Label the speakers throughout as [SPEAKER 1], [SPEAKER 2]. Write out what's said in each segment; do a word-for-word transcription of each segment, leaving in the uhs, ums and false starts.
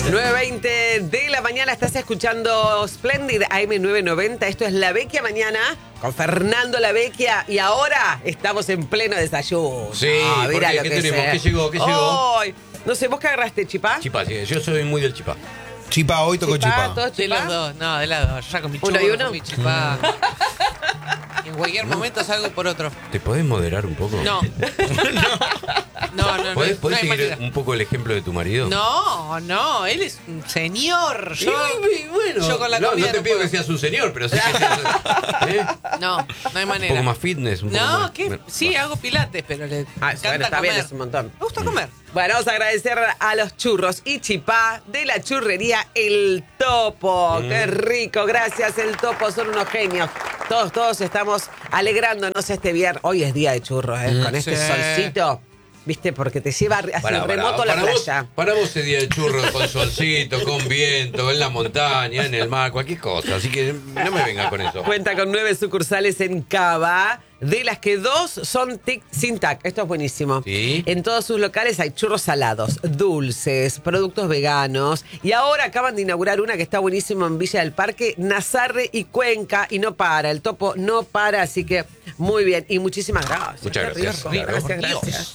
[SPEAKER 1] nueve veinte de la mañana, estás escuchando Splendid A M novecientos noventa. Esto es La Vecchia Mañana con Fernando La Vecchia. Y ahora estamos en pleno desayuno.
[SPEAKER 2] Sí,
[SPEAKER 1] Ah,
[SPEAKER 2] ¿por
[SPEAKER 1] mira
[SPEAKER 2] qué?
[SPEAKER 1] lo
[SPEAKER 2] ¿Qué
[SPEAKER 1] que
[SPEAKER 2] tenemos?
[SPEAKER 1] sé.
[SPEAKER 2] ¿Qué llegó? ¿Qué llegó?
[SPEAKER 1] Ay, no sé, ¿vos qué agarraste, Chipá?
[SPEAKER 2] Chipá, sí, yo soy muy del chipá.
[SPEAKER 3] Chipá, hoy tocó chipá.
[SPEAKER 1] ¿Todo
[SPEAKER 4] De
[SPEAKER 1] chipá?
[SPEAKER 4] los dos, no, de las dos. Ya con mi
[SPEAKER 1] ¿Uno
[SPEAKER 4] churro,
[SPEAKER 1] y uno?
[SPEAKER 4] con mi chipá. Y en cualquier momento salgo por otro.
[SPEAKER 2] ¿Te podés moderar un poco?
[SPEAKER 4] No. No, no, no.
[SPEAKER 2] ¿Podés,
[SPEAKER 4] no
[SPEAKER 2] podés
[SPEAKER 4] hay
[SPEAKER 2] seguir
[SPEAKER 4] manera.
[SPEAKER 2] un poco el ejemplo de tu marido?
[SPEAKER 4] No, no, él es un señor. Yo,
[SPEAKER 2] Y, y bueno,
[SPEAKER 4] yo con la
[SPEAKER 2] no,
[SPEAKER 4] comida
[SPEAKER 2] no te
[SPEAKER 4] no
[SPEAKER 2] pido
[SPEAKER 4] puedo.
[SPEAKER 2] que seas un señor, pero sí que seas, ¿eh?
[SPEAKER 4] No, no hay
[SPEAKER 2] Un
[SPEAKER 4] manera.
[SPEAKER 2] poco más fitness, un poco
[SPEAKER 4] No,
[SPEAKER 2] más.
[SPEAKER 4] que sí, hago pilates, pero le
[SPEAKER 1] Ah,
[SPEAKER 4] encanta
[SPEAKER 1] bueno, está
[SPEAKER 4] comer.
[SPEAKER 1] bien, es un montón.
[SPEAKER 4] Me gusta comer.
[SPEAKER 1] Bueno, vamos a agradecer a los churros y chipá de la churrería El Topo.
[SPEAKER 2] Mm.
[SPEAKER 1] ¡Qué rico! Gracias, El Topo, son unos genios. Todos, todos estamos alegrándonos este viernes. Hoy es día de churros, ¿eh?
[SPEAKER 2] Mm,
[SPEAKER 1] Con este
[SPEAKER 4] sí.
[SPEAKER 1] solcito, ¿viste? Porque te lleva hacia
[SPEAKER 2] Pará,
[SPEAKER 1] el
[SPEAKER 2] pará,
[SPEAKER 1] remoto la
[SPEAKER 2] para vos,
[SPEAKER 1] playa.
[SPEAKER 2] para vos es día de churros con solcito, con viento, en la montaña, en el mar, cualquier cosa. Así que no me venga con eso.
[SPEAKER 1] Cuenta con nueve sucursales en Cava, de las que dos son tic sin tac. Esto es buenísimo.
[SPEAKER 2] Sí.
[SPEAKER 1] En todos sus locales hay churros salados, dulces, productos veganos. Y ahora acaban de inaugurar una que está buenísima en Villa del Parque, Nazarre y Cuenca. Y no para, el Topo no para. Así que muy bien. Y muchísimas gracias.
[SPEAKER 2] Muchas
[SPEAKER 1] Qué
[SPEAKER 2] gracias,
[SPEAKER 1] rico.
[SPEAKER 2] claro.
[SPEAKER 1] Gracias,
[SPEAKER 4] Por Dios.
[SPEAKER 1] gracias.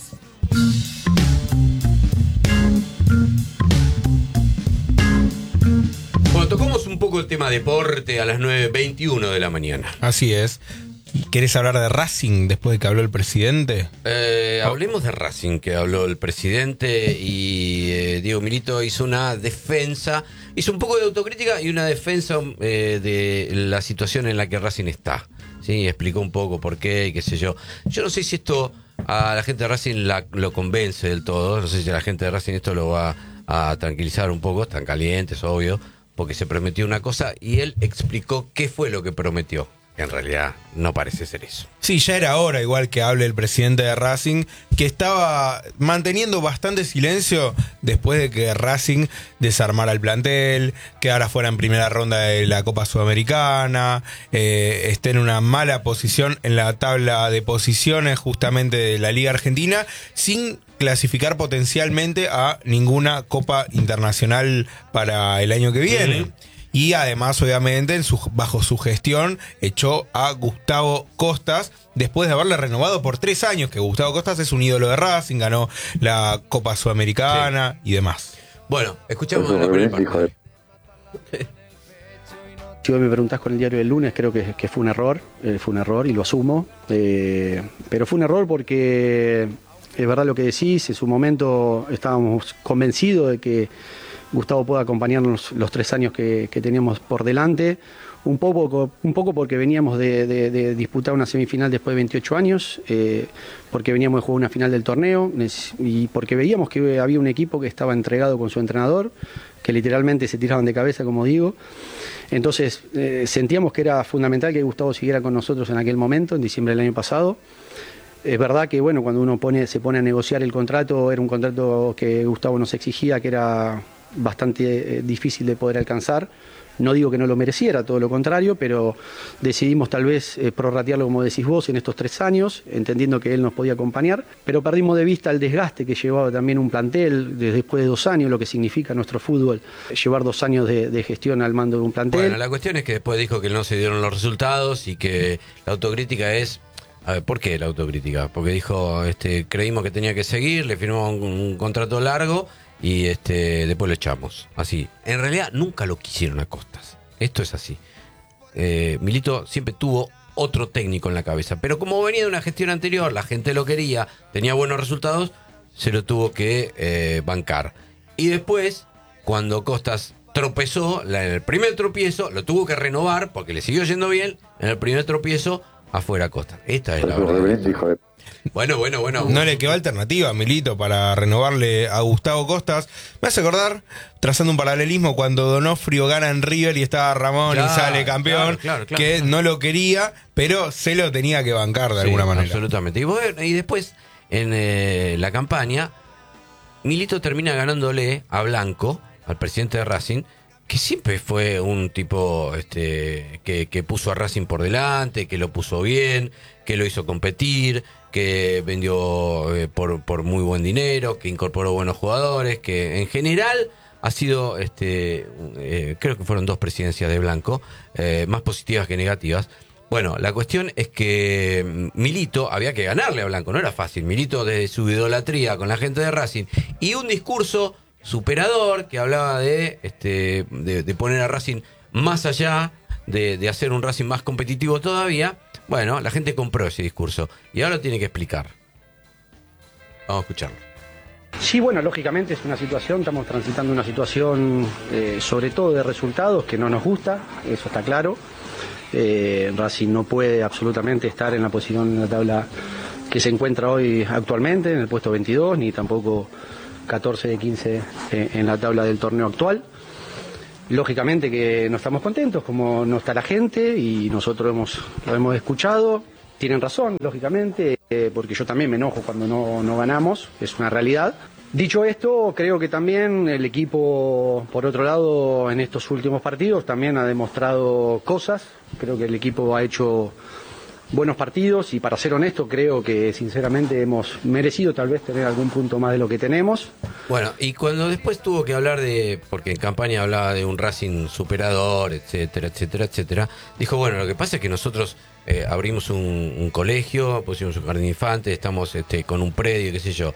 [SPEAKER 2] Bueno, tocamos un poco el tema deporte a las nueve veintiuno de la mañana.
[SPEAKER 3] Así es. ¿Querés hablar de Racing después de que habló el presidente?
[SPEAKER 2] Eh, hablemos de Racing, que habló el presidente y eh, Diego Milito hizo una defensa, hizo un poco de autocrítica y una defensa eh, de la situación en la que Racing está. Sí, explicó un poco por qué y qué sé yo. Yo no sé si esto a la gente de Racing la, lo convence del todo, no sé si a la gente de Racing esto lo va a tranquilizar un poco, están calientes, obvio, porque se prometió una cosa y él explicó qué fue lo que prometió. En realidad no parece ser eso.
[SPEAKER 3] Sí, ya era hora, igual que hable el presidente de Racing, que estaba manteniendo bastante silencio después de que Racing desarmara el plantel, quedara fuera en primera ronda de la Copa Sudamericana, eh, esté en una mala posición en la tabla de posiciones justamente de la Liga Argentina, sin clasificar potencialmente a ninguna Copa Internacional para el año que viene.
[SPEAKER 2] Uh-huh.
[SPEAKER 3] Y además, obviamente, en su, bajo su gestión, echó a Gustavo Costas, después de haberle renovado por tres años, que Gustavo Costas es un ídolo de Racing, ganó la Copa Sudamericana y demás.
[SPEAKER 2] Bueno, escuchamos la primera parte.
[SPEAKER 5] Si vos me preguntás con el diario del lunes, creo que, que fue un error, eh, fue un error y lo asumo, eh, pero fue un error porque es verdad lo que decís, en su momento estábamos convencidos de que Gustavo pueda acompañarnos los tres años que, que teníamos por delante, un poco, un poco porque veníamos de, de, de disputar una semifinal después de veintiocho años, eh, porque veníamos de jugar una final del torneo y porque veíamos que había un equipo que estaba entregado con su entrenador, que literalmente se tiraban de cabeza, como digo. Entonces eh, sentíamos que era fundamental que Gustavo siguiera con nosotros en aquel momento, en diciembre del año pasado. Es verdad que bueno, cuando uno pone, se pone a negociar el contrato, era un contrato que Gustavo nos exigía, que era bastante eh, difícil de poder alcanzar. No digo que no lo mereciera, todo lo contrario, pero decidimos tal vez eh, prorratearlo, como decís vos, en estos tres años, entendiendo que él nos podía acompañar, pero perdimos de vista el desgaste que llevaba también un plantel, desde después de dos años, lo que significa nuestro fútbol, llevar dos años de, de gestión al mando de un plantel.
[SPEAKER 2] Bueno, la cuestión es que después dijo que no se dieron los resultados y que la autocrítica es... A ver, ¿por qué la autocrítica? Porque dijo, este, creímos que tenía que seguir, le firmó un, un contrato largo y este, después lo echamos. Así. En realidad nunca lo quisieron a Costas. Esto es así. Eh, Milito siempre tuvo otro técnico en la cabeza. Pero como venía de una gestión anterior, la gente lo quería, tenía buenos resultados, se lo tuvo que eh, bancar. Y después, cuando Costas tropezó, en el primer tropiezo, lo tuvo que renovar porque le siguió yendo bien. En el primer tropiezo, afuera Costas. Esta es la verdad. Bueno, bueno, bueno.
[SPEAKER 3] No le quedó alternativa a Milito para renovarle a Gustavo Costas. Me hace acordar, trazando un paralelismo, cuando Donofrio gana en River y estaba Ramón
[SPEAKER 2] Claro,
[SPEAKER 3] y sale campeón,
[SPEAKER 2] claro, claro, claro,
[SPEAKER 3] que
[SPEAKER 2] claro.
[SPEAKER 3] no lo quería, pero se lo tenía que bancar de
[SPEAKER 2] Sí,
[SPEAKER 3] alguna manera.
[SPEAKER 2] Absolutamente. Y, bueno, y después, en eh, la campaña, Milito termina ganándole a Blanco, al presidente de Racing, que siempre fue un tipo este, que, que puso a Racing por delante, que lo puso bien, que lo hizo competir, que vendió eh, por, por muy buen dinero, que incorporó buenos jugadores, que en general ha sido, este, eh, creo que fueron dos presidencias de Blanco, eh, más positivas que negativas. Bueno, la cuestión es que Milito había que ganarle a Blanco, no era fácil. Milito, desde su idolatría con la gente de Racing y un discurso superador que hablaba de, este, de, de poner a Racing más allá, de, de hacer un Racing más competitivo todavía. Bueno, la gente compró ese discurso y ahora tiene que explicar. Vamos a escucharlo.
[SPEAKER 5] Sí, bueno, lógicamente es una situación, estamos transitando una situación eh, sobre todo de resultados que no nos gusta, eso está claro. Eh, Racing no puede absolutamente estar en la posición en la tabla que se encuentra hoy actualmente, en el puesto veintidós, ni tampoco catorce de quince eh, en la tabla del torneo actual. Lógicamente que no estamos contentos, como no está la gente, y nosotros hemos, lo hemos escuchado. Tienen razón, lógicamente, eh, porque yo también me enojo cuando no, no ganamos, es una realidad. Dicho esto, creo que también el equipo, por otro lado, en estos últimos partidos también ha demostrado cosas. Creo que el equipo ha hecho buenos partidos y, para ser honesto, creo que sinceramente hemos merecido tal vez tener algún punto más de lo que tenemos.
[SPEAKER 2] Bueno, y cuando después tuvo que hablar de, porque en campaña hablaba de un Racing superador, etcétera, etcétera, etcétera, dijo, bueno, lo que pasa es que nosotros eh, abrimos un, un colegio, pusimos un jardín de infantes, estamos este, con un predio, qué sé yo.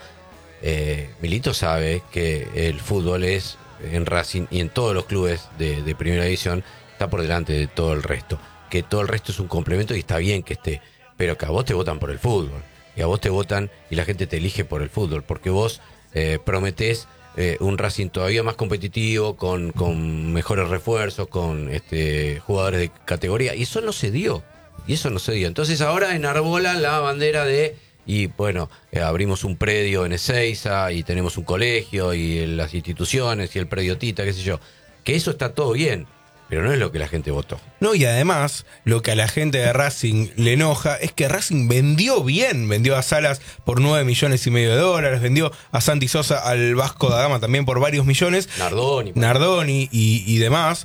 [SPEAKER 2] Eh, Milito sabe que el fútbol es, en Racing y en todos los clubes de, de primera división, está por delante de todo el resto. Que todo el resto es un complemento y está bien que esté, pero que a vos te votan por el fútbol, y a vos te votan y la gente te elige por el fútbol, porque vos eh, prometés eh, un Racing todavía más competitivo, con, con mejores refuerzos, con este, jugadores de categoría, y eso no se dio, y eso no se dio. Entonces ahora enarbolan la bandera de, y bueno, eh, abrimos un predio en Ezeiza, y tenemos un colegio, y las instituciones, y el predio Tita, qué sé yo, que eso está todo bien, pero no es lo que la gente votó.
[SPEAKER 3] No, y además, lo que a la gente de Racing le enoja es que Racing vendió bien. Vendió a Salas por nueve millones y medio de dólares, vendió a Santi Sosa al Vasco da Gama también por varios millones.
[SPEAKER 2] Nardoni.
[SPEAKER 3] Nardoni y, y demás.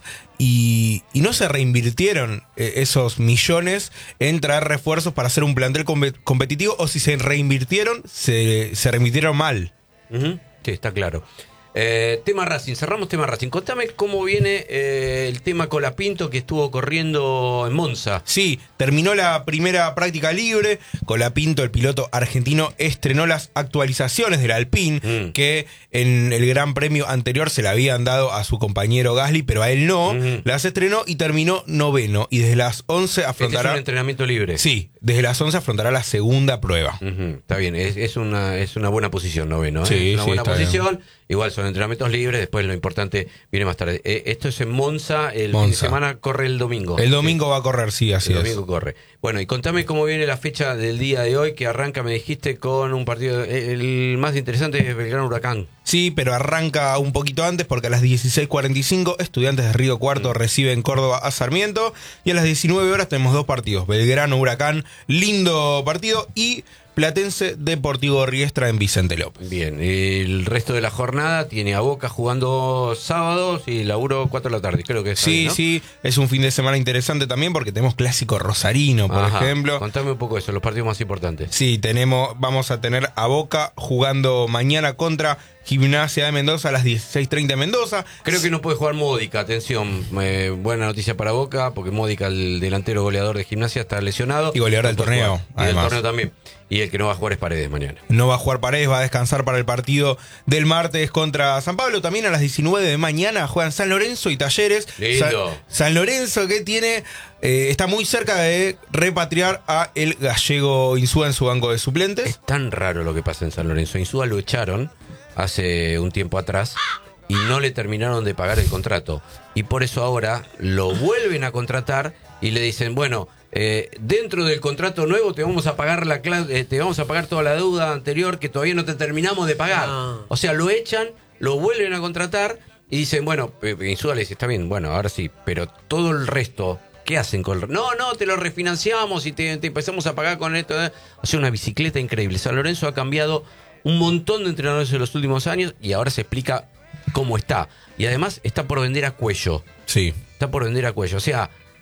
[SPEAKER 3] Y, y no se reinvirtieron eh, esos millones en traer refuerzos para hacer un plantel com- competitivo, o si se reinvirtieron, se, se reinvirtieron mal.
[SPEAKER 2] Uh-huh. Sí, está claro. Eh, tema Racing, cerramos tema Racing. Contame cómo viene eh, el tema Colapinto que estuvo corriendo en Monza.
[SPEAKER 3] Sí, terminó la primera práctica libre. Colapinto, el piloto argentino, estrenó las actualizaciones del Alpine, mm. que en el Gran Premio anterior se le habían dado a su compañero Gasly, pero a él no. Mm. Las estrenó y terminó noveno. Y desde las once afrontará...
[SPEAKER 2] Este es un entrenamiento libre.
[SPEAKER 3] Sí, desde las once afrontará la segunda prueba.
[SPEAKER 2] Uh-huh. Está bien, es, es, una, es una buena posición noveno. ¿eh?
[SPEAKER 3] Sí,
[SPEAKER 2] es una
[SPEAKER 3] sí,
[SPEAKER 2] buena posición.
[SPEAKER 3] bien.
[SPEAKER 2] Igual son entrenamientos libres, después lo importante viene más tarde. Eh, esto es en Monza, el
[SPEAKER 3] Monza.
[SPEAKER 2] fin de semana corre el domingo.
[SPEAKER 3] El domingo
[SPEAKER 2] sí.
[SPEAKER 3] va a correr, sí, así
[SPEAKER 2] el
[SPEAKER 3] es.
[SPEAKER 2] El domingo corre. Bueno, y contame cómo viene la fecha del día de hoy, que arranca, me dijiste, con un partido, el más interesante es Belgrano Huracán.
[SPEAKER 3] Sí, pero arranca un poquito antes, porque a las dieciséis cuarenta y cinco Estudiantes de Río Cuarto mm. reciben Córdoba a Sarmiento, y a las diecinueve horas tenemos dos partidos, Belgrano Huracán, lindo partido, y Platense Deportivo Riestra en Vicente López.
[SPEAKER 2] Bien, el resto de la jornada tiene a Boca jugando sábados y laburo cuatro de la tarde, creo que es.
[SPEAKER 3] Sí,
[SPEAKER 2] ahí, ¿no?
[SPEAKER 3] sí, es un fin de semana interesante también porque tenemos clásico rosarino, por
[SPEAKER 2] Ajá.
[SPEAKER 3] ejemplo.
[SPEAKER 2] Contame un poco eso, los partidos más importantes.
[SPEAKER 3] Sí, tenemos, vamos a tener a Boca jugando mañana contra Gimnasia de Mendoza a las dieciséis treinta en Mendoza.
[SPEAKER 2] Creo que no puede jugar Módica, atención, eh, buena noticia para Boca, porque Módica, el delantero goleador de Gimnasia, está lesionado.
[SPEAKER 3] Y goleador del torneo,
[SPEAKER 2] Y del
[SPEAKER 3] además.
[SPEAKER 2] torneo también. Y el que no va a jugar es Paredes mañana.
[SPEAKER 3] No va a jugar Paredes, va a descansar para el partido del martes contra San Pablo. También a las diecinueve de mañana juegan San Lorenzo y Talleres.
[SPEAKER 2] Lindo.
[SPEAKER 3] San, San Lorenzo, que tiene eh, está muy cerca de repatriar a el gallego Insúa en su banco de suplentes.
[SPEAKER 2] Es tan raro lo que pasa en San Lorenzo. Insúa lo echaron hace un tiempo atrás y no le terminaron de pagar el contrato. Y por eso ahora lo vuelven a contratar y le dicen, bueno... Eh, dentro del contrato nuevo te vamos a pagar la eh, te vamos a pagar toda la deuda anterior que todavía no te terminamos de pagar. Ah. O sea, lo echan, lo vuelven a contratar y dicen, bueno, eh, Insúa le dice, está bien, bueno, ahora sí, pero todo el resto, ¿qué hacen con el No, no, te lo refinanciamos y te, te empezamos a pagar con esto. Eh. O sea, una bicicleta increíble. San Lorenzo ha cambiado un montón de entrenadores en los últimos años y ahora se explica cómo está. Y además está por vender a cuello.
[SPEAKER 3] Sí.
[SPEAKER 2] Está por vender a cuello. O sea,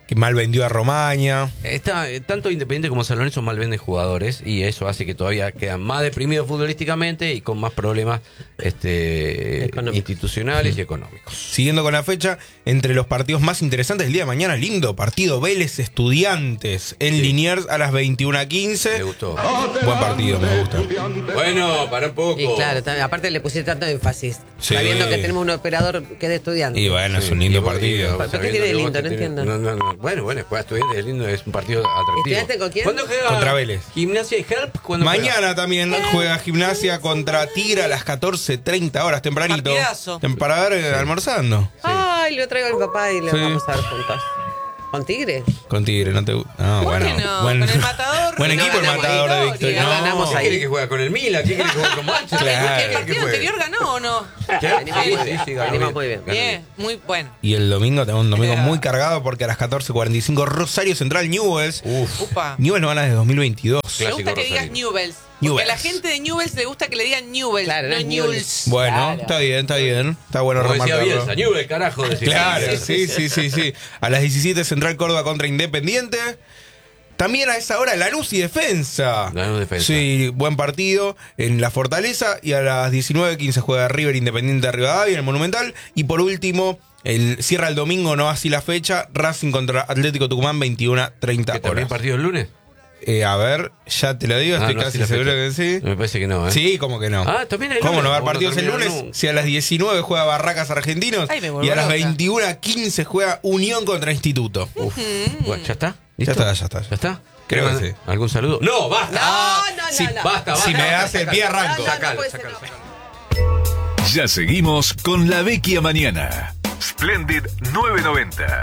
[SPEAKER 3] que mal vendió a Romaña.
[SPEAKER 2] Está, eh, tanto Independiente como San Lorenzo mal venden jugadores y eso hace que todavía quedan más deprimidos futbolísticamente y con más problemas este,
[SPEAKER 1] Económicos.
[SPEAKER 2] institucionales y económicos.
[SPEAKER 3] Siguiendo con la fecha, entre los partidos más interesantes del día de mañana, lindo partido, Vélez Estudiantes en
[SPEAKER 2] Sí.
[SPEAKER 3] Liniers a las veintiuna quince.
[SPEAKER 2] Me gustó.
[SPEAKER 3] Buen partido, me gusta.
[SPEAKER 2] Bueno, para un poco.
[SPEAKER 1] Y claro, también, aparte le pusiste tanto énfasis.
[SPEAKER 3] Sí.
[SPEAKER 1] Sabiendo que tenemos un operador que es de estudiante.
[SPEAKER 3] Y bueno,
[SPEAKER 2] Sí,
[SPEAKER 3] es un lindo
[SPEAKER 2] y vos-
[SPEAKER 3] partido.
[SPEAKER 2] y vos
[SPEAKER 1] ¿Por qué
[SPEAKER 2] sabiendo
[SPEAKER 1] tiene
[SPEAKER 2] que vos
[SPEAKER 1] lindo?
[SPEAKER 2] te
[SPEAKER 1] No
[SPEAKER 2] tenés-
[SPEAKER 1] entiendo.
[SPEAKER 2] No, no, no. Bueno, bueno, juega Estudiantes, es lindo, es un partido atractivo.
[SPEAKER 1] ¿Estudiantes con quién?
[SPEAKER 2] ¿Cuándo juega?
[SPEAKER 3] Contra Vélez.
[SPEAKER 2] Gimnasia y Help. ¿Cuándo
[SPEAKER 3] Mañana
[SPEAKER 2] juega?
[SPEAKER 3] también juega Gimnasia contra Tigre a las catorce treinta horas, tempranito.
[SPEAKER 4] Partidazo.
[SPEAKER 3] Tem- Para ver eh, almorzando.
[SPEAKER 1] Ay, lo traigo a mi papá y lo
[SPEAKER 3] Sí.
[SPEAKER 1] vamos a ver juntos. ¿Con Tigre?
[SPEAKER 3] Con Tigre, no te gusta. No,
[SPEAKER 4] ¿Por
[SPEAKER 3] bueno.
[SPEAKER 4] qué no?
[SPEAKER 3] Buen,
[SPEAKER 4] Con el Matador.
[SPEAKER 3] buen
[SPEAKER 4] Y no
[SPEAKER 3] equipo el
[SPEAKER 4] ganamos
[SPEAKER 3] matador de
[SPEAKER 4] ahí.
[SPEAKER 3] Víctor.
[SPEAKER 4] Y no
[SPEAKER 1] ganamos
[SPEAKER 2] ¿Qué
[SPEAKER 1] ahí.
[SPEAKER 2] quiere que juega con el Milan? ¿Qué quiere que juega con Manchester?
[SPEAKER 3] Claro.
[SPEAKER 2] ¿Qué
[SPEAKER 4] ¿El
[SPEAKER 2] quiere que
[SPEAKER 4] partido
[SPEAKER 2] juegue?
[SPEAKER 4] anterior ganó o no?
[SPEAKER 2] ¿Qué?
[SPEAKER 1] Venimos
[SPEAKER 2] Sí,
[SPEAKER 1] muy
[SPEAKER 2] sí,
[SPEAKER 1] bien.
[SPEAKER 2] sí, ganó
[SPEAKER 1] Venimos muy bien.
[SPEAKER 2] ganó
[SPEAKER 4] Bien, muy bueno.
[SPEAKER 3] Y el domingo tenemos un domingo
[SPEAKER 4] Mira.
[SPEAKER 3] muy cargado porque a las catorce cuarenta y cinco Rosario Central Newells.
[SPEAKER 2] Uf.
[SPEAKER 4] Upa.
[SPEAKER 3] Newells no gana desde dos mil veintidós.
[SPEAKER 4] Me
[SPEAKER 2] Clásico
[SPEAKER 4] gusta que digas
[SPEAKER 2] rosarino.
[SPEAKER 4] Newells. Porque
[SPEAKER 3] Newells.
[SPEAKER 4] a la gente de Newells le gusta que le digan Newells,
[SPEAKER 1] Claro,
[SPEAKER 4] no
[SPEAKER 1] no es
[SPEAKER 4] Newells.
[SPEAKER 3] Bueno,
[SPEAKER 1] Claro.
[SPEAKER 3] está bien, está bien. Está bueno
[SPEAKER 2] Como decía
[SPEAKER 3] remarcarlo.
[SPEAKER 2] Bielsa, Newell, carajo. decía.
[SPEAKER 3] Claro,
[SPEAKER 4] Sí,
[SPEAKER 3] sí, sí, sí, sí. A las diecisiete Central Córdoba contra Independiente. También a esa hora Lanús y Defensa.
[SPEAKER 2] Lanús Defensa.
[SPEAKER 3] Sí, buen partido en la Fortaleza. Y a las diecinueve quince juega River Independiente de Rivadavia en el Monumental. Y por último, el cierra el domingo, no así la fecha, Racing contra Atlético Tucumán, veintiuna treinta
[SPEAKER 2] ¿Que también
[SPEAKER 3] horas.
[SPEAKER 2] partido el lunes?
[SPEAKER 3] Eh, a ver, ya te lo digo,
[SPEAKER 2] Ah,
[SPEAKER 3] estoy
[SPEAKER 2] no,
[SPEAKER 3] casi
[SPEAKER 2] sí, la
[SPEAKER 3] seguro
[SPEAKER 2] fecha.
[SPEAKER 3] que sí.
[SPEAKER 2] Me parece que no, ¿eh?
[SPEAKER 3] Sí, como que no.
[SPEAKER 2] Ah, también hay
[SPEAKER 3] ¿Cómo
[SPEAKER 2] lunes?
[SPEAKER 3] no va a haber
[SPEAKER 2] ¿Cómo no
[SPEAKER 3] partidos el
[SPEAKER 2] termina
[SPEAKER 3] lunes?
[SPEAKER 2] nunca?
[SPEAKER 3] Si a las diecinueve juega Barracas Argentinos
[SPEAKER 4] Ay, me vuelvo
[SPEAKER 3] y a las
[SPEAKER 4] loca.
[SPEAKER 3] veintiuna quince juega Unión contra Instituto.
[SPEAKER 2] Uf. Bueno, ¿ya está?
[SPEAKER 3] Ya
[SPEAKER 2] ¿Listo?
[SPEAKER 3] está, ya está.
[SPEAKER 2] ¿Ya está?
[SPEAKER 3] Creo que
[SPEAKER 2] ¿Querés
[SPEAKER 3] sí.
[SPEAKER 2] ¿Algún saludo? ¡No, basta!
[SPEAKER 1] No, no, no,
[SPEAKER 3] sí,
[SPEAKER 1] no.
[SPEAKER 2] Basta, basta.
[SPEAKER 3] Si me das el pie, arranco.
[SPEAKER 1] No, no, no
[SPEAKER 2] Sacalo,
[SPEAKER 1] puede ser,
[SPEAKER 2] sacalo,
[SPEAKER 1] no.
[SPEAKER 2] sacalo.
[SPEAKER 6] Ya seguimos con la Vecchia Mañana. Splendid novecientos noventa.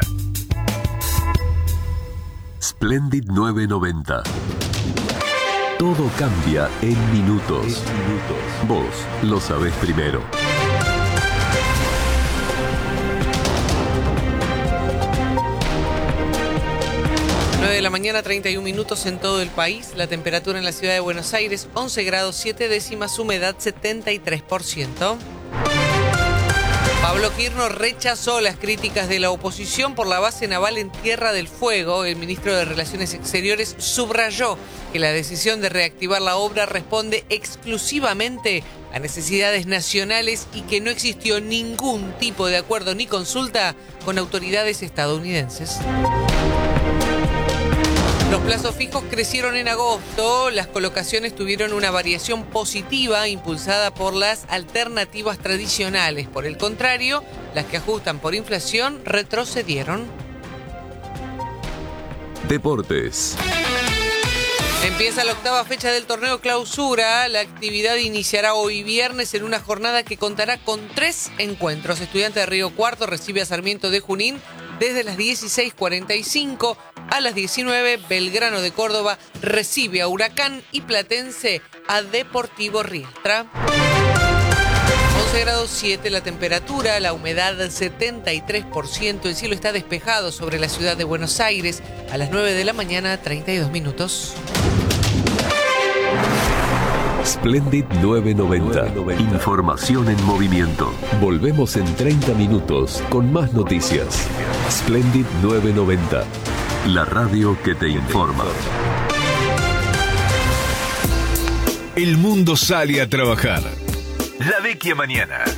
[SPEAKER 7] Splendid novecientos noventa. Todo cambia en minutos. Vos lo sabés primero.
[SPEAKER 4] nueve de la mañana, treinta y un minutos en todo el país. La temperatura en la ciudad de Buenos Aires, once grados siete décimas, humedad setenta y tres por ciento. Pablo Quirno rechazó las críticas de la oposición por la base naval en Tierra del Fuego. El ministro de Relaciones Exteriores subrayó que la decisión de reactivar la obra responde exclusivamente a necesidades nacionales y que no existió ningún tipo de acuerdo ni consulta con autoridades estadounidenses. Los plazos fijos crecieron en agosto, las colocaciones tuvieron una variación positiva impulsada por las alternativas tradicionales. Por el contrario, las que ajustan por inflación retrocedieron.
[SPEAKER 7] Deportes.
[SPEAKER 4] Empieza la octava fecha del torneo Clausura. La actividad iniciará hoy viernes en una jornada que contará con tres encuentros. Estudiante de Río Cuarto recibe a Sarmiento de Junín desde las dieciséis cuarenta y cinco. A las diecinueve, Belgrano de Córdoba recibe a Huracán y Platense a Deportivo Riestra. once grados siete la temperatura, la humedad setenta y tres por ciento. El cielo está despejado sobre la ciudad de Buenos Aires. A las nueve de la mañana, treinta y dos minutos.
[SPEAKER 7] Splendid novecientos noventa. Información en movimiento. Volvemos en treinta minutos con más noticias. Splendid novecientos noventa. La radio que te informa.
[SPEAKER 6] El mundo sale a trabajar. La Vecchia Mañana.